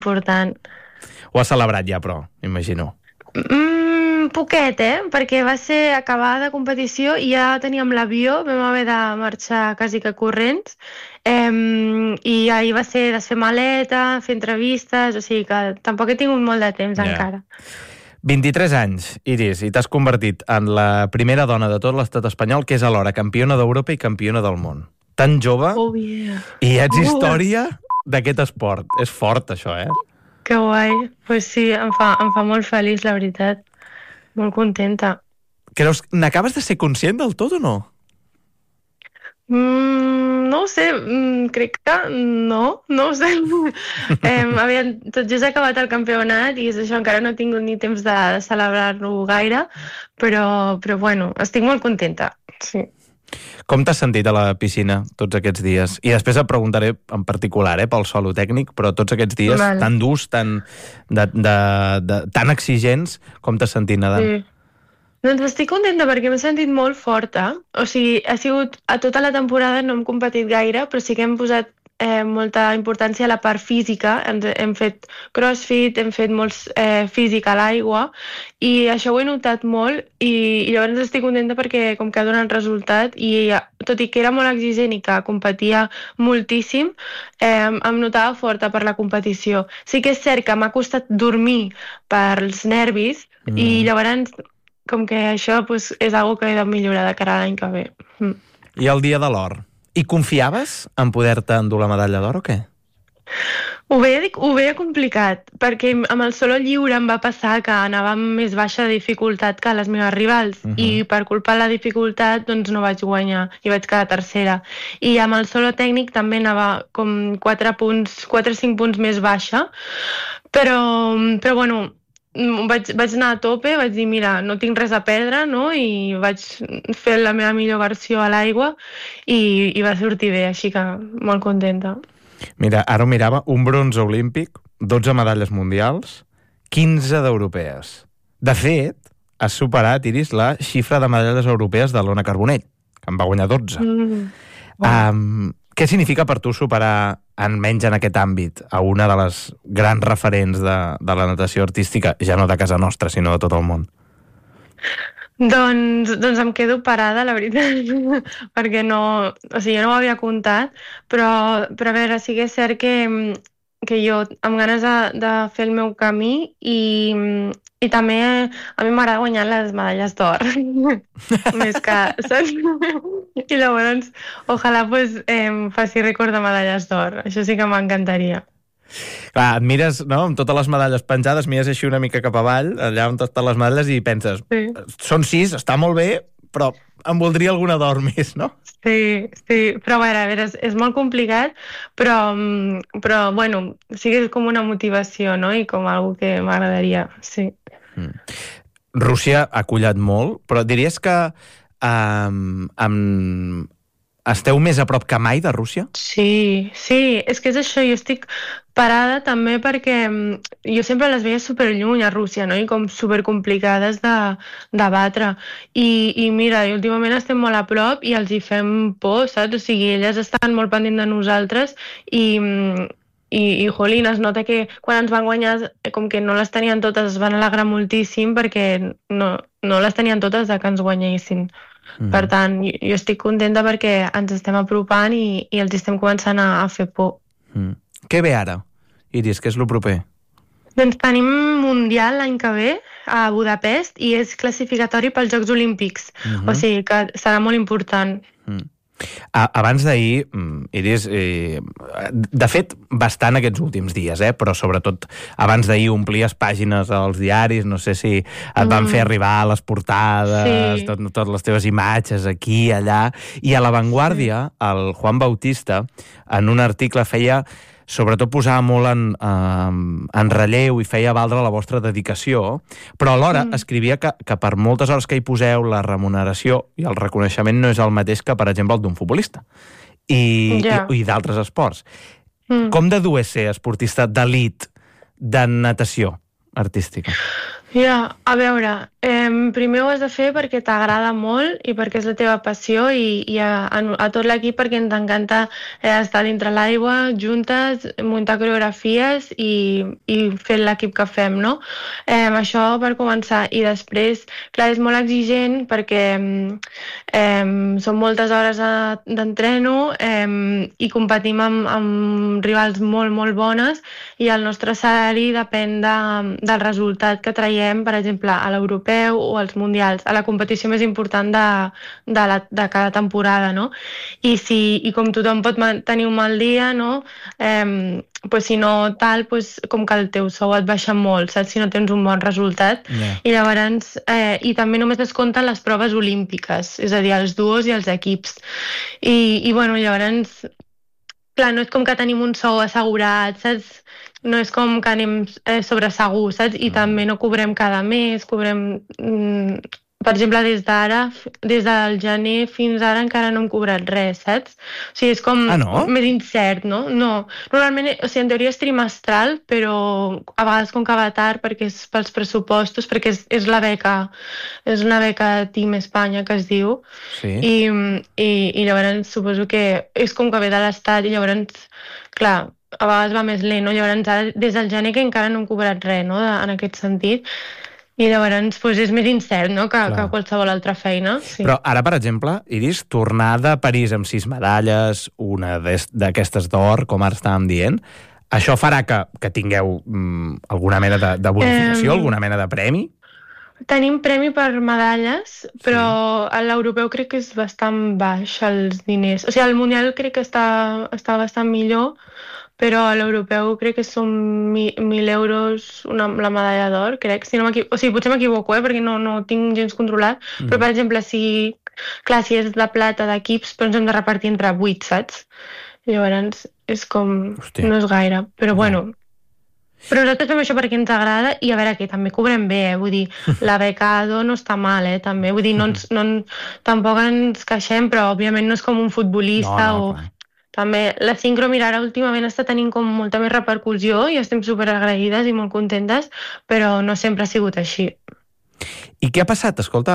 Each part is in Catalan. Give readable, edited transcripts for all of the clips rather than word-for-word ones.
important. Ho has celebrat ja, però, imagino. Poquet, perquè va ser acabar de competició i ja teníem l'avió, vam haver de marxar quasi que corrents, i ahir va ser desfer maleta, fer entrevistes, o sigui que tampoc he tingut molt de temps encara. 23 anys, Iris, i t'has convertit en la primera dona de tot l'estat espanyol que és alhora campiona d'Europa i campiona del món. Tan jove, i ets història d'aquest esport. És fort, això, Que guai. Pues sí, em fa molt feliç, la veritat. Molt contenta. Creus que n'acabes de ser conscient del tot o no? No ho sé, crec que no ho sé. Tot just he acabat el campionat i és això, encara no he tingut ni temps de celebrar-lo gaire, però bueno, estic molt contenta, sí. Com t'has sentit a la piscina tots aquests dies? I després et preguntaré en particular pel solo tècnic, però tots aquests dies tan durs, tan exigents, com t'has sentit nedant? Sí. Doncs estic contenta perquè m'he sentit molt forta. O sigui, ha sigut, a tota la temporada no hem competit gaire, però sí que hem posat molta importància a la part física. Hem fet crossfit, hem fet molt físic a l'aigua i això ho he notat molt i llavors estic contenta perquè com que ha donat resultat i tot i que era molt exigent i que competia moltíssim, em notava forta per la competició. Sí que és cert que m'ha costat dormir pels nervis i llavors com que això és una que he de millorar de cara a l'any que ve. I el dia de l'or? I confiaves en poder-te endur la medalla d'or o què? Ho veia complicat, perquè amb el solo lliure em va passar que anava amb més baixa de dificultat que les meves rivals i per culpa de la dificultat doncs no vaig guanyar i vaig quedar tercera. I amb el solo tècnic també anava com 4 o 5 punts més baixa, però bueno, vaig anar a tope, vaig dir, mira, no tinc res a perdre, no? I vaig fer la meva millor versió a l'aigua i va sortir bé, així que molt contenta. Mira, ara ho mirava, un bronze olímpic, 12 medalles mundials, 15 d'europees. De fet, has superat, Iris, la xifra de medalles europees de l'Ona Carbonell, que en va guanyar 12. Què significa per tu superar, almenys en aquest àmbit, a una de les grans referents de la natació artística, ja no de casa nostra, sinó de tot el món? Doncs em quedo parada, la veritat, perquè no... O sigui, jo no ho havia comptat, però a veure, sí que és cert que jo amb ganes de fer el meu camí i també a mi m'agrada guanyar les medalles d'or més que, saps? I llavors ojalà faci rècord de medalles d'or, això sí que m'encantaria. Clar, et mires, no?, amb totes les medalles penjades, mires així una mica cap avall, allà on estan les medalles i penses, són 6, està molt bé, però em voldria alguna d'or més, no? Sí, però a veure, és molt complicat, però bueno, sí que és com una motivació, no?, i com algo que m'agradaria, sí. Rússia ha collat molt, però diries que esteu més a prop que mai de Rússia? Sí, és que és això, jo estic parada també perquè jo sempre les veia superlluny a Rússia, no? I com supercomplicades de batre. I mira, últimament estem molt a prop i els hi fem por, saps? O sigui, elles estan molt pendents de nosaltres i jolín, es nota que quan ens van guanyar com que no les tenien totes, es van alegrar moltíssim perquè no les tenien totes de que ens guanyessin. Per tant, jo estic contenta perquè ens estem apropant i els estem començant a fer por. Què ve ara, Iris? Què és el proper? Doncs tenim Mundial l'any que ve a Budapest i és classificatori pels Jocs Olímpics. O sigui que serà molt important. Abans d'ahir, Iris, de fet, bastant aquests últims dies, però sobretot abans d'ahir omplies pàgines als diaris, no sé si et van fer arribar a les portades, totes les teves imatges aquí, allà, i a La Vanguardia, el Juan Bautista, en un article sobretot posava molt en relleu i feia valdre la vostra dedicació, però alhora escrivia que per moltes hores que hi poseu la remuneració i el reconeixement no és el mateix que, per exemple, el d'un futbolista i d'altres esports. Com de dur és ser esportista d'elit de natació artística? Ja, a veure, primer ho has de fer perquè t'agrada molt i perquè és la teva passió i a tot l'equip perquè ens encanta estar dintre l'aigua, juntes, muntar coreografies i fer l'equip que fem, no? Això per començar. I després, clar, és molt exigent perquè són moltes hores d'entreno i competim amb rivals molt, molt bones i el nostre salari depèn del resultat que traiem, per exemple, a l'europeu o als mundials, a la competició més important de cada temporada, no? I com tothom pot tenir un mal dia, no? Pues si no tal, pues com que el teu sou et baixa molt, saps? Si no tens un bon resultat. Yeah. I llavors, i també només es compten les proves olímpiques, és a dir, els duos i els equips. I bueno, llavors, clar, no és com que tenim un sou assegurat, saps? No és com que anem sobre segur, saps? I també no cobrem cada mes, cobrem... per exemple, des del gener fins ara encara no hem cobrat res, saps? O sigui, és com més incert, no? No. Normalment, o sigui, en teoria és trimestral, però a vegades com que va tard perquè és pels pressupostos, perquè és la beca, és una beca Team Espanya que es diu, sí. I llavors suposo que és com que ve de l'Estat i llavors, clar, a vegades va més lent, no? Llavors ara, des del gener que encara no hem cobrat res, no? En aquest sentit. I llavors pues, és més incert, no?, que qualsevol altra feina. Sí. Però ara, per exemple, Iris, tornar de París amb 6 medalles, una d'aquestes d'or, com ara estàvem dient, això farà que tingueu alguna mena de bonificació, alguna mena de premi? Tenim premi per medalles, però a l'europeu crec que és bastant baix els diners. O sigui, al mundial crec que està bastant millor, però a l'europeu crec que són 1.000 euros la medalla d'or, crec. Si no o sigui, potser m'equivoco, perquè no tinc gens controlat, però per exemple, si és de plata d'equips, però ens hem de repartir entre 8, saps? Llavors és com... Hòstia. No és gaire, però bueno... Però nosaltres fem això perquè ens agrada i a veure que també cobrem bé, vull dir, la becado no està mal, també, vull dir, tampoc ens queixem, però òbviament no és com un futbolista o... Clar. També la sincro, mira, ara últimament està tenint com molta més repercussió i estem superagraïdes i molt contentes, però no sempre ha sigut així. I què ha passat, escolta,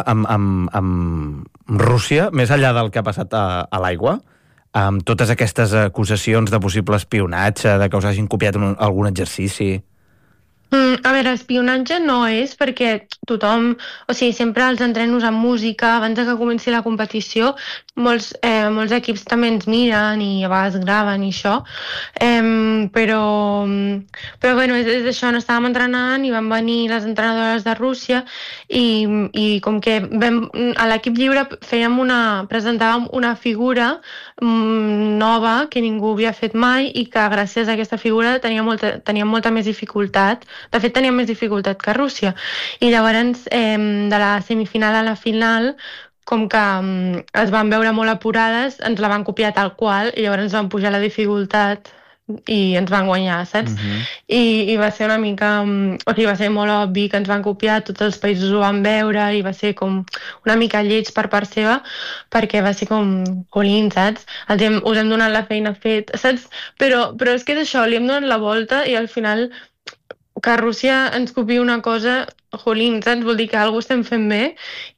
amb Rússia, més enllà del que ha passat a l'aigua, amb totes aquestes acusacions de possible espionatge, de que us hagin copiat algun exercici? A veure, espionatge no és perquè tothom, o sigui, sempre els entrenos amb música, abans que comenci la competició, molts equips també ens miren i a vegades graven i això, però bueno, és això, no estàvem entrenant i van venir les entrenadores de Rússia i com que a l'equip lliure presentàvem una figura nova que ningú havia fet mai i que gràcies a aquesta figura teníem molta més dificultat. De fet, teníem més dificultat que Rússia. I llavors, de la semifinal a la final, com que es van veure molt apurades, ens la van copiar tal qual i llavors ens van pujar la dificultat i ens van guanyar, saps? I va ser una mica... O sigui, va ser molt obvi que ens van copiar, tots els països ho van veure i va ser com una mica lleig per part seva perquè va ser com, jolín, saps? Us hem donat la feina fet, saps? Però és que és això, li hem donat la volta i al final... que Rússia ens copiï una cosa, jolín, saps? Vol dir que alguna cosa estem fent bé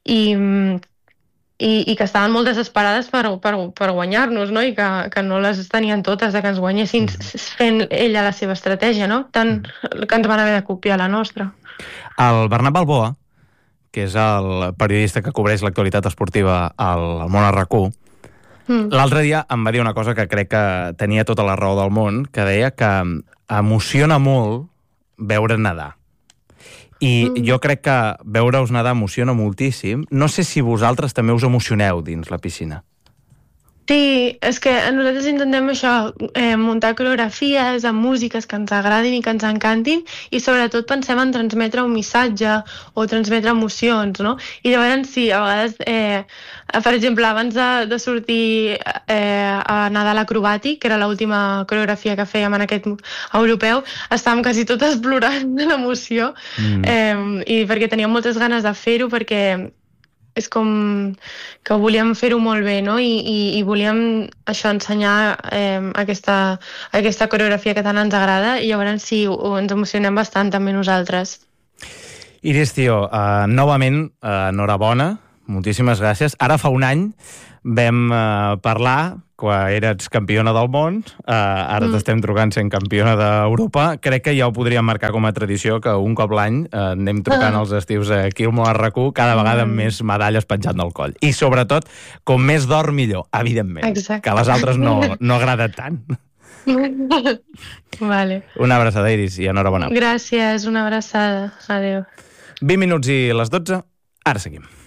i que estaven molt desesperades per guanyar-nos, no? I que no les tenien totes, que ens guanyessin fent ella la seva estratègia, no? Tant que ens van haver de copiar la nostra. El Bernat Balboa, que és el periodista que cobreix l'actualitat esportiva al Món RQ, l'altre dia em va dir una cosa que crec que tenia tota la raó del món, que deia que emociona molt veure nedar. I jo crec que veure-us nedar emociona moltíssim. No sé si vosaltres també us emocioneu dins la piscina. Sí, és que nosaltres intentem això, muntar coreografies amb músiques que ens agradin i que ens encantin i sobretot pensem en transmetre un missatge o transmetre emocions, no? I llavors sí, a vegades, per exemple, abans de sortir a nedar l'acrobàtic, que era l'última coreografia que fèiem en aquest europeu, estàvem quasi totes plorant de l'emoció i perquè teníem moltes ganes de fer-ho perquè és com que volíem fer-ho molt bé, no? I volíem això, ensenyar aquesta coreografia que tant ens agrada i llavors sí, ens emocionem bastant també nosaltres. Iris, tio, novament, enhorabona, moltíssimes gràcies. Ara fa un any vam parlar, quan eres campiona del món, ara t'estem trucant sent campiona d'Europa. Crec que ja ho podríem marcar com a tradició, que un cop l'any anem trucant els estius aquí al Món RQ, cada vegada amb més medalles penjant del coll. I sobretot, com més d'or millor, evidentment. Exacte. Que a les altres no agrada tant. Vale. Una abraçada, Iris, i enhorabona. Gràcies, una abraçada. Adéu. 20 minuts i les 12, ara seguim.